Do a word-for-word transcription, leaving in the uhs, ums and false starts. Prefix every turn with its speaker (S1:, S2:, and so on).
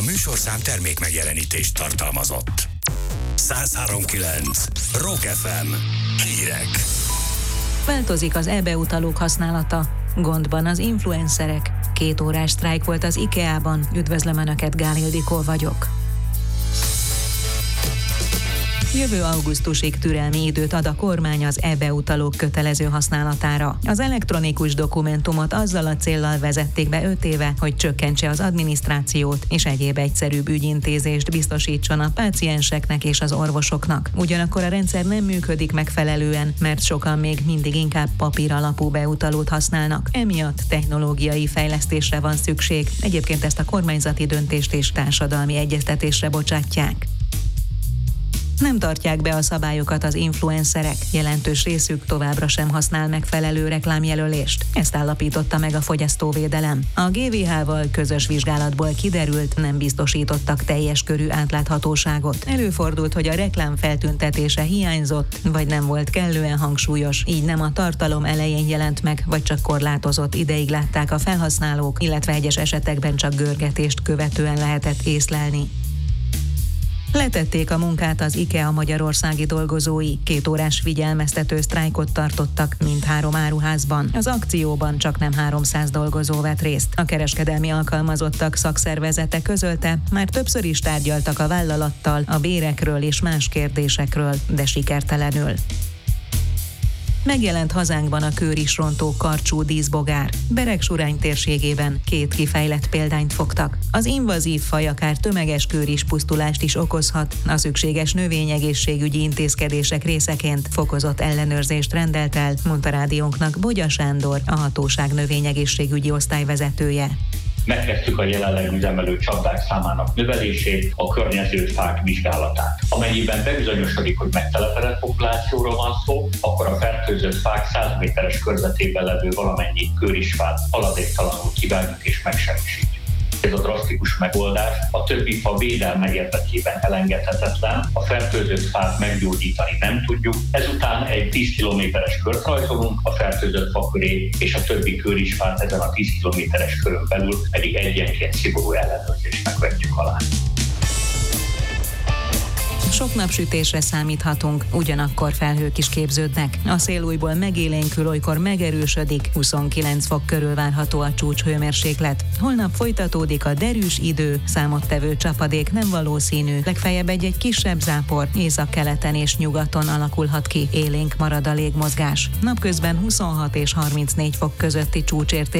S1: műsorszám termék megjelenítést tartalmazott. száz három kilenc Rock ef em. Hírek.
S2: Változik az e-beutalók használata. Gondban az influencerek. Két órás sztrájk volt az IKEA-ban. Üdvözlöm Önöket, Gál Ildikó vagyok. Jövő augusztusig türelmi időt ad a kormány az e-beutalók kötelező használatára. Az elektronikus dokumentumot azzal a céllal vezették be öt éve, hogy csökkentse az adminisztrációt és egyéb egyszerűbb ügyintézést biztosítson a pácienseknek és az orvosoknak. Ugyanakkor a rendszer nem működik megfelelően, mert sokan még mindig inkább papír alapú beutalót használnak. Emiatt technológiai fejlesztésre van szükség. Egyébként ezt a kormányzati döntést és társadalmi egyeztetésre bocsátják. Nem tartják be a szabályokat az influencerek, jelentős részük továbbra sem használ megfelelő reklámjelölést. Ezt állapította meg a fogyasztóvédelem. A gé vé há-val közös vizsgálatból kiderült, nem biztosítottak teljes körű átláthatóságot. Előfordult, hogy a reklám feltüntetése hiányzott, vagy nem volt kellően hangsúlyos, így nem a tartalom elején jelent meg, vagy csak korlátozott ideig látták a felhasználók, illetve egyes esetekben csak görgetést követően lehetett észlelni. Letették a munkát az IKEA magyarországi dolgozói. Két órás figyelmeztető sztrájkot tartottak mindhárom áruházban. Az akcióban csak nem háromszáz dolgozó vett részt. A kereskedelmi alkalmazottak szakszervezete közölte, már többször is tárgyaltak a vállalattal a bérekről és más kérdésekről, de sikertelenül. Megjelent hazánkban a kőrisrontó karcsú díszbogár. Beregsurány térségében két kifejlett példányt fogtak. Az invazív faj akár tömeges kőrispusztulást is okozhat. A szükséges növényegészségügyi intézkedések részeként fokozott ellenőrzést rendelt el, mondta rádiónknak Bogya Sándor, a hatóság növényegészségügyi osztályvezetője.
S3: Megkezdtük a jelenleg üzemelő csapdák számának növelését, a környező fák vizsgálatát. Amennyiben bebizonyosodik, hogy megtelepedett populációról van szó, akkor a fertőzött fák száz méteres körzetében levő valamennyi kőrisfát haladéktalanul kivágjuk és megsemmisítjük. Ez a drasztikus megoldás a többi fa védelme érdekében elengedhetetlen, a fertőzött fát meggyógyítani nem tudjuk, ezután egy tíz kilométeres kört rajzolunk a fertőzött fa köré, és a többi kőrisfát ezen a tíz kilométeres körön belül pedig egyenként szigorú ellenőrzésnek vetjük alá.
S2: Sok napsütésre számíthatunk, ugyanakkor felhők is képződnek. A szél újból megélénkül, olykor megerősödik, huszonkilenc fok körül várható a csúcshőmérséklet. Holnap folytatódik a derűs idő, számottevő csapadék nem valószínű, legfeljebb egy-egy kisebb zápor, északkeleten és nyugaton alakulhat ki, élénk marad a légmozgás. Napközben huszonhat és harmincnégy fok közötti csúcsérték